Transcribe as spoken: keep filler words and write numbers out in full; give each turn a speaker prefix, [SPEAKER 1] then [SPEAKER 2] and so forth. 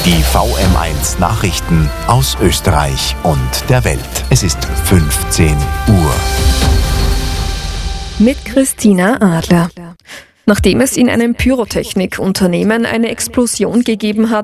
[SPEAKER 1] Die V M eins Nachrichten aus Österreich und der Welt. Es ist fünfzehn Uhr.
[SPEAKER 2] Mit Christina Adler. Nachdem es in einem Pyrotechnikunternehmen eine Explosion gegeben hat,